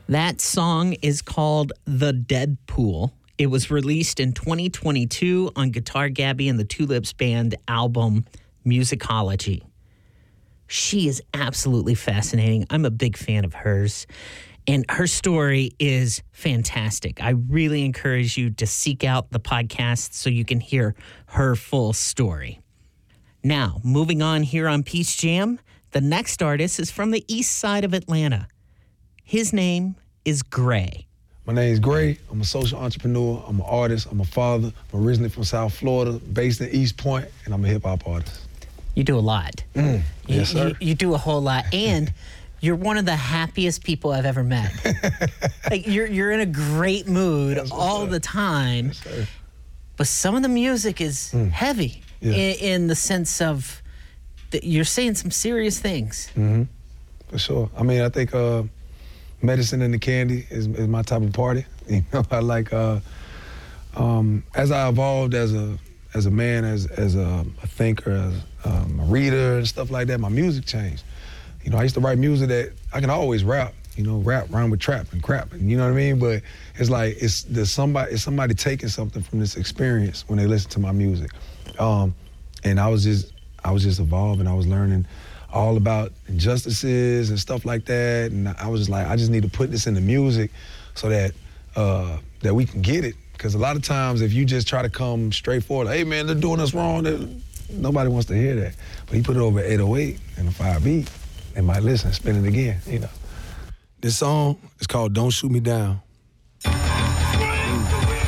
That song is called The Dead Pool. It was released in 2022 on Guitar Gabby and the Tulips Band album Musicology. She is absolutely fascinating. I'm a big fan of hers, and her story is fantastic. I really encourage you to seek out the podcast so you can hear her full story. Now, moving on here on Peace Jam, the next artist is from the east side of Atlanta. His name is Gray. My name is Gray. I'm a social entrepreneur. I'm an artist. I'm a father. I'm originally from South Florida, based in East Point, and I'm a hip-hop artist. You do a lot. Yes, sir. You do a whole lot, and you're one of the happiest people I've ever met. Like you're in a great mood all the time, but some of the music is heavy in the sense of that you're saying some serious things. For sure. I mean, I think Medicine and the Candy is my type of party. You know, I like as I evolved as a man, as a thinker, as a reader and stuff like that, my music changed. You know, I used to write music that I can always rap. You know, rhyme with trap and crap. You know what I mean? But it's like it's somebody taking something from this experience when they listen to my music. And I was just evolving. I was learning all about injustices and stuff like that. And I was just like, I just need to put this in the music so that that we can get it. Because a lot of times, if you just try to come straight forward, like, hey man, they're doing us wrong, nobody wants to hear that. But you put it over 808 and a 5 beat, they might listen, spin it again, you know. This song is called Don't Shoot Me Down.